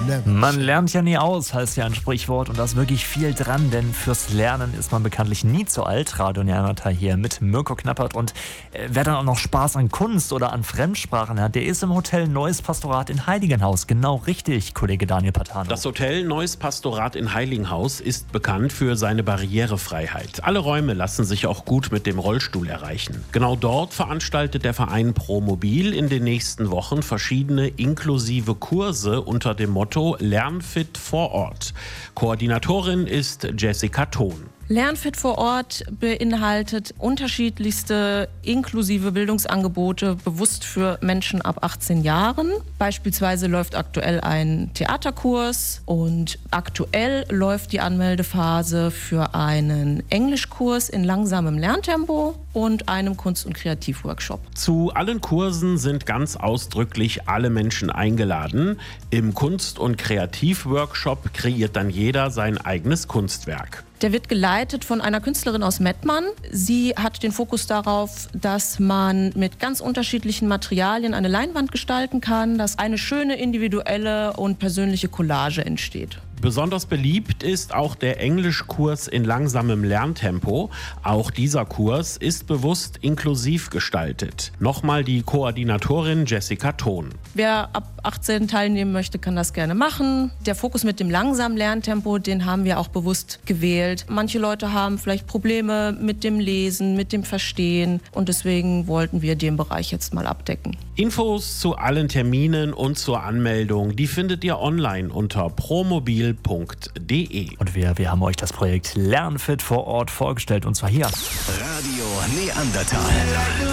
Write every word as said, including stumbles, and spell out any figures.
Man lernt ja nie aus, heißt ja ein Sprichwort, und da ist wirklich viel dran, denn fürs Lernen ist man bekanntlich nie zu alt. Radio Neandertal hier mit Mirko Knappert, und äh, wer dann auch noch Spaß an Kunst oder an Fremdsprachen hat, der ist im Hotel Neues Pastorat in Heiligenhaus. Genau richtig, Kollege Daniel Patano. Das Hotel Neues Pastorat in Heiligenhaus ist bekannt für seine Barrierefreiheit. Alle Räume lassen sich auch gut mit dem Rollstuhl erreichen. Genau dort veranstaltet der Verein Promobil in den nächsten Wochen verschiedene inklusive Kurse unter dem Motto Lernfit vor Ort. Koordinatorin ist Jessica Thon. Lernfit vor Ort beinhaltet unterschiedlichste inklusive Bildungsangebote bewusst für Menschen ab achtzehn Jahren. Beispielsweise läuft aktuell ein Theaterkurs und aktuell läuft die Anmeldephase für einen Englischkurs in langsamem Lerntempo und einem Kunst- und Kreativworkshop. Zu allen Kursen sind ganz ausdrücklich alle Menschen eingeladen. Im Kunst- und Kreativworkshop kreiert dann jeder sein eigenes Kunstwerk. Der wird geleitet von einer Künstlerin aus Mettmann. Sie hat den Fokus darauf, dass man mit ganz unterschiedlichen Materialien eine Leinwand gestalten kann, dass eine schöne individuelle und persönliche Collage entsteht. Besonders beliebt ist auch der Englischkurs in langsamem Lerntempo. Auch dieser Kurs ist bewusst inklusiv gestaltet. Nochmal die Koordinatorin Jessica Thon. Wer ab achtzehn teilnehmen möchte, kann das gerne machen. Der Fokus mit dem langsamen Lerntempo, den haben wir auch bewusst gewählt. Manche Leute haben vielleicht Probleme mit dem Lesen, mit dem Verstehen, und deswegen wollten wir den Bereich jetzt mal abdecken. Infos zu allen Terminen und zur Anmeldung, die findet ihr online unter promobil punkt de. Und wir, wir haben euch das Projekt Lernfit vor Ort vorgestellt, und zwar hier. Radio Neandertal.